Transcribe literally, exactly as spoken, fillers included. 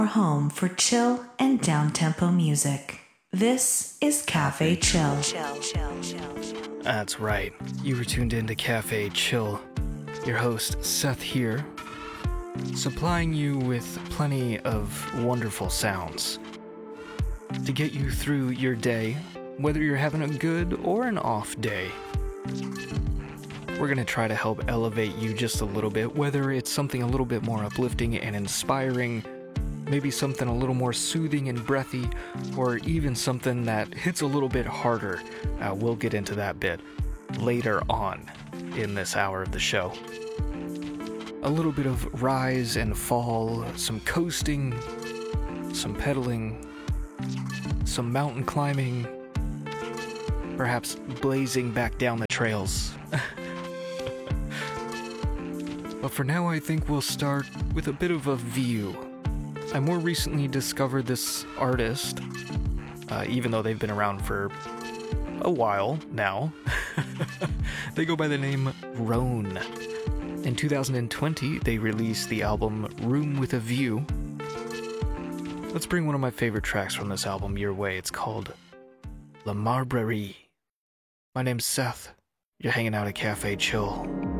home for chill and down-tempo music. This is Cafe Chill. That's right. You were tuned into Cafe Chill. Your host, Seth here, supplying you with plenty of wonderful sounds to get you through your day, whether you're having a good or an off day. We're going to try to help elevate you just a little bit, whether it's something a little bit more uplifting and inspiring, maybe something a little more soothing and breathy, or even something that hits a little bit harder. Uh, we'll get into that bit later on in this hour of the show. A little bit of rise and fall, some coasting, some pedaling, some mountain climbing, perhaps blazing back down the trails. But for now, I think we'll start with a bit of a view. I more recently discovered this artist, uh, even though they've been around for a while now. They go by the name Rhone. In two thousand twenty, they released the album Room with a View. Let's bring one of my favorite tracks from this album your way. It's called La Marbrerie. My name's Seth. You're hanging out at Cafe Chill.